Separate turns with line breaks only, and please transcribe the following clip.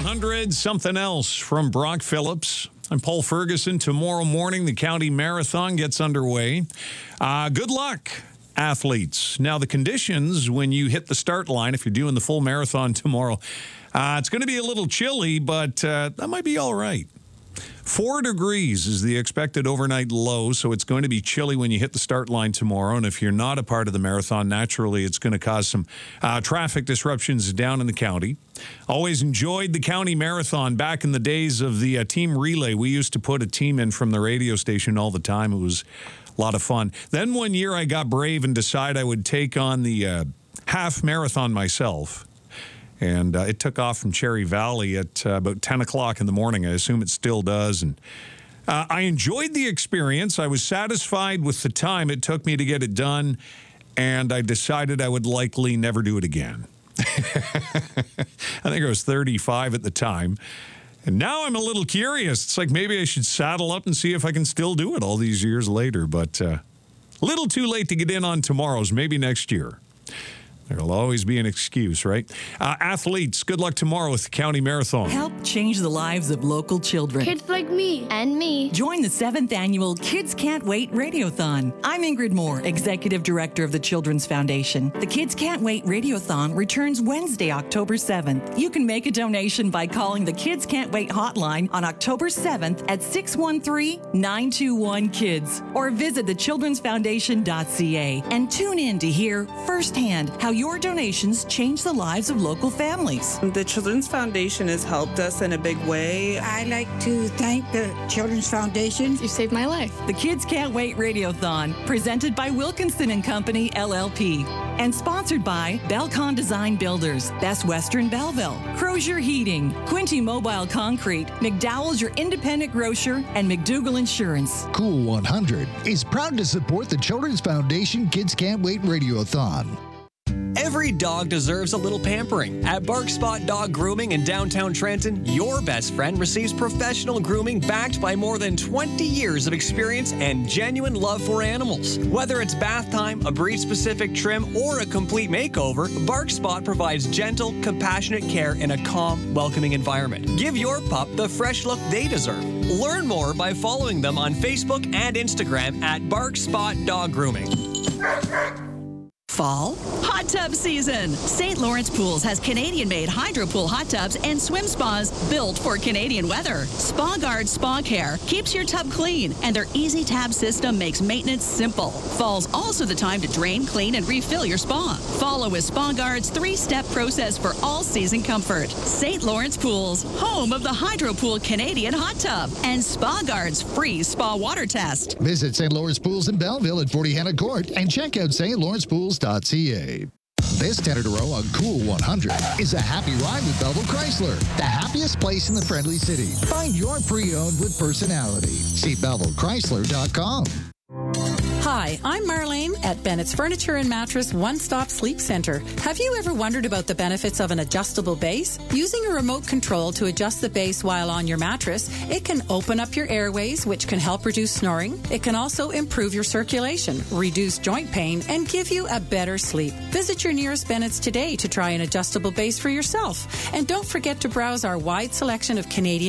100, something else from Brock Phillips. I'm Paul Ferguson. Tomorrow morning, the county marathon gets underway. Good luck, athletes. Now, the conditions when you hit the start line, if you're doing the full marathon tomorrow, it's going to be a little chilly, but that might be all right. 4 degrees is the expected overnight low, so it's going to be chilly when you hit the start line tomorrow. And if you're not a part of the marathon, naturally, it's going to cause some traffic disruptions down in the county. Always enjoyed the county marathon back in the days of the team relay. We used to put a team in from the radio station all the time. It was a lot of fun. Then one year I got brave and decided I would take on the half marathon myself. And it took off from Cherry Valley at about 10 o'clock in the morning. I assume it still does. And I enjoyed the experience. I was satisfied with the time it took me to get it done. And I decided I would likely never do it again. I think I was 35 at the time. And now I'm a little curious. It's like maybe I should saddle up and see if I can still do it all these years later. But a little too late to get in on tomorrow's, maybe next year. There'll always be an excuse, right? Athletes, good luck tomorrow with the County Marathon.
Help change the lives of local children.
Kids like me. And me.
Join the 7th annual Kids Can't Wait Radiothon. I'm Ingrid Moore, Executive Director of the Children's Foundation. The Kids Can't Wait Radiothon returns Wednesday, October 7th. You can make a donation by calling the Kids Can't Wait hotline on October 7th at 613-921-KIDS or visit thechildrensfoundation.ca and tune in to hear firsthand how your donations change the lives of local families.
The Children's Foundation has helped us in a big way.
I'd like to thank the Children's Foundation.
You saved my life.
The Kids Can't Wait Radiothon, presented by Wilkinson and Company, LLP, and sponsored by Belcon Design Builders, Best Western Belleville, Crozier Heating, Quinty Mobile Concrete, McDowell's Your Independent Grocer, and McDougall Insurance.
Cool 100 is proud to support the Children's Foundation Kids Can't Wait Radiothon.
Every dog deserves a little pampering. At Bark Spot Dog Grooming in downtown Trenton, your best friend receives professional grooming backed by more than 20 years of experience and genuine love for animals. Whether it's bath time, a breed-specific trim, or a complete makeover, Bark Spot provides gentle, compassionate care in a calm, welcoming environment. Give your pup the fresh look they deserve. Learn more by following them on Facebook and Instagram at Bark Spot Dog Grooming.
Fall? Hot tub season. St. Lawrence Pools has Canadian-made hydro pool hot tubs and swim spas built for Canadian weather. Spa Guard Spa Care keeps your tub clean, and their easy tab system makes maintenance simple. Fall's also the time to drain, clean, and refill your spa. Follow with Spa Guard's 3-step process for all-season comfort. St. Lawrence Pools, home of the Hydro Pool Canadian hot tub, and Spa Guard's free spa water test.
Visit St. Lawrence Pools in Belleville at 40 Hannah Court and check out stlawrencepools.ca. This 10 in a row on Cool 100 is a happy ride with Belleville Chrysler, the happiest place in the friendly city. Find your pre-owned with personality. See BellevilleChrysler.com.
Hi, I'm Marlene at Bennett's Furniture and Mattress One-Stop Sleep Center. Have you ever wondered about the benefits of an adjustable base? Using a remote control to adjust the base while on your mattress, it can open up your airways, which can help reduce snoring. It can also improve your circulation, reduce joint pain, and give you a better sleep. Visit your nearest Bennett's today to try an adjustable base for yourself. And don't forget to browse our wide selection of Canadian